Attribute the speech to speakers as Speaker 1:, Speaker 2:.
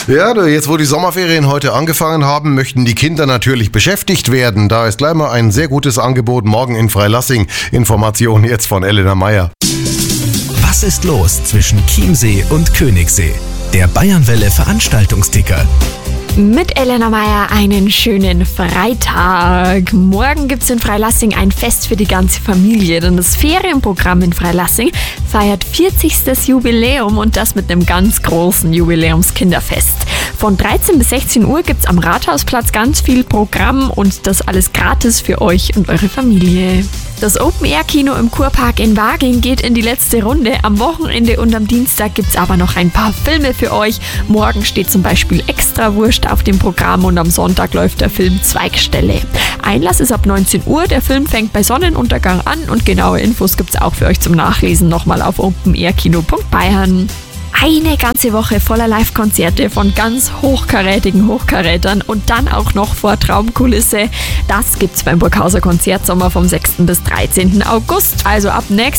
Speaker 1: Ja, jetzt wo die Sommerferien heute angefangen haben, möchten die Kinder natürlich beschäftigt werden. Da ist gleich mal ein sehr gutes Angebot morgen in Freilassing. Informationen jetzt von Elena Meyer.
Speaker 2: Was ist los zwischen Chiemsee und Königssee? Der Bayernwelle Veranstaltungsticker.
Speaker 3: Mit Elena Meyer einen schönen Freitag. Morgen gibt's in Freilassing ein Fest für die ganze Familie, denn das Ferienprogramm in Freilassing feiert 40. Jubiläum und das mit einem ganz großen Jubiläumskinderfest. Von 13 bis 16 Uhr gibt's am Rathausplatz ganz viel Programm und das alles gratis für euch und eure Familie. Das Open-Air-Kino im Kurpark in Waging geht in die letzte Runde. Am Wochenende und am Dienstag gibt's aber noch ein paar Filme für euch. Morgen steht zum Beispiel Extrawurst auf dem Programm und am Sonntag läuft der Film Zweigstelle. Einlass ist ab 19 Uhr, der Film fängt bei Sonnenuntergang an und genaue Infos gibt's auch für euch zum Nachlesen nochmal auf openairkino.bayern. Eine ganze Woche voller Live-Konzerte von ganz hochkarätigen Hochkarätern und dann auch noch vor Traumkulisse. Das gibt's beim Burghauser Konzertsommer vom 6. bis 13. August. Also ab nächstes